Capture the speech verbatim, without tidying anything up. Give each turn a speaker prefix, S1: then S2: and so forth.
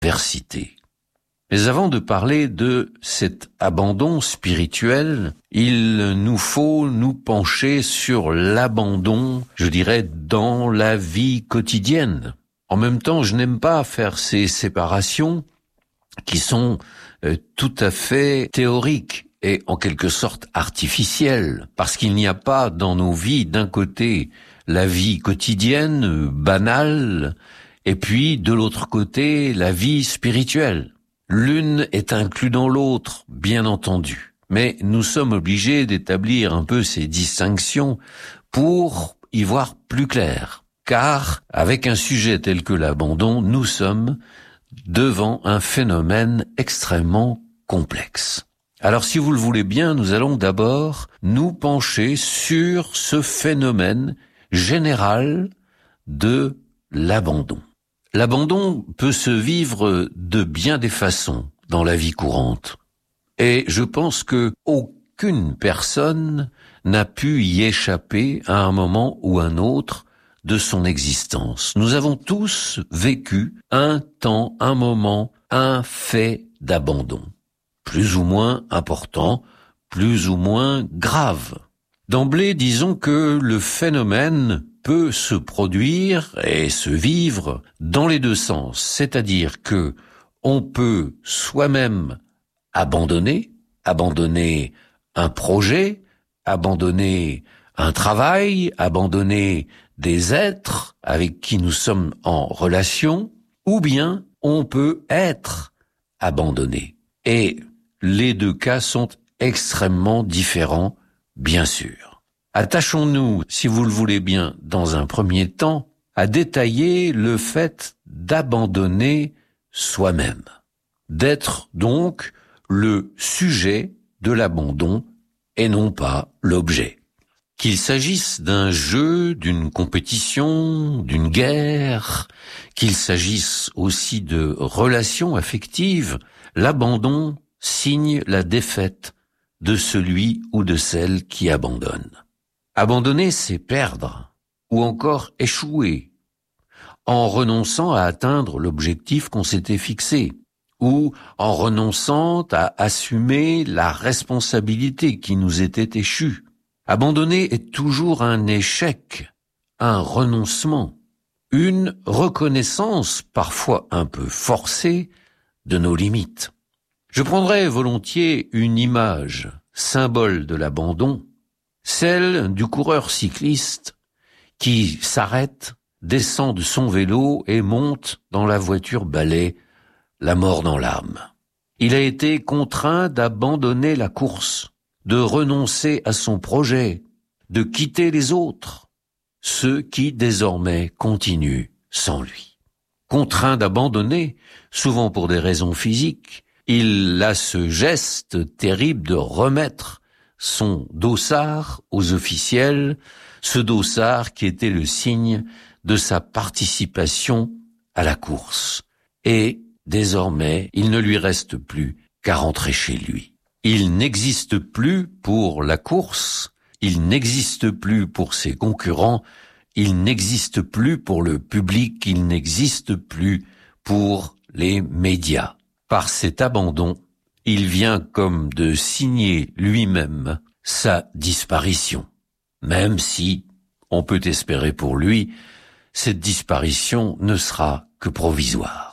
S1: adversité. Mais avant de parler de cet abandon spirituel, il nous faut nous pencher sur l'abandon, je dirais, dans la vie quotidienne. En même temps, je n'aime pas faire ces séparations qui sont euh, tout à fait théoriques et en quelque sorte artificielles, parce qu'il n'y a pas dans nos vies, d'un côté, la vie quotidienne, banale, et puis de l'autre côté, la vie spirituelle. L'une est inclue dans l'autre, bien entendu, mais nous sommes obligés d'établir un peu ces distinctions pour y voir plus clair. Car, avec un sujet tel que l'abandon, nous sommes devant un phénomène extrêmement complexe. Alors, si vous le voulez bien, nous allons d'abord nous pencher sur ce phénomène général de l'abandon. L'abandon peut se vivre de bien des façons dans la vie courante. Et je pense que aucune personne n'a pu y échapper à un moment ou un autre de son existence. Nous avons tous vécu un temps, un moment, un fait d'abandon. Plus ou moins important, plus ou moins grave. D'emblée, disons que le phénomène peut se produire et se vivre dans les deux sens, c'est-à-dire que on peut soi-même abandonner, abandonner un projet, abandonner un travail, abandonner des êtres avec qui nous sommes en relation, ou bien on peut être abandonné. Et les deux cas sont extrêmement différents, bien sûr. Attachons-nous, si vous le voulez bien, dans un premier temps, à détailler le fait d'abandonner soi-même, d'être donc le sujet de l'abandon et non pas l'objet. Qu'il s'agisse d'un jeu, d'une compétition, d'une guerre, qu'il s'agisse aussi de relations affectives, l'abandon signe la défaite de celui ou de celle qui abandonne. Abandonner, c'est perdre, ou encore échouer, en renonçant à atteindre l'objectif qu'on s'était fixé, ou en renonçant à assumer la responsabilité qui nous était échue. Abandonner est toujours un échec, un renoncement, une reconnaissance parfois un peu forcée de nos limites. Je prendrais volontiers une image, symbole de l'abandon, celle du coureur cycliste qui s'arrête, descend de son vélo et monte dans la voiture balai, la mort dans l'âme. Il a été contraint d'abandonner la course, de renoncer à son projet, de quitter les autres, ceux qui désormais continuent sans lui. Contraint d'abandonner, souvent pour des raisons physiques, il a ce geste terrible de remettre son dossard aux officiels, ce dossard qui était le signe de sa participation à la course. Et désormais, il ne lui reste plus qu'à rentrer chez lui. Il n'existe plus pour la course, il n'existe plus pour ses concurrents, il n'existe plus pour le public, il n'existe plus pour les médias. Par cet abandon, il vient comme de signer lui-même sa disparition, même si, on peut espérer pour lui, cette disparition ne sera que provisoire.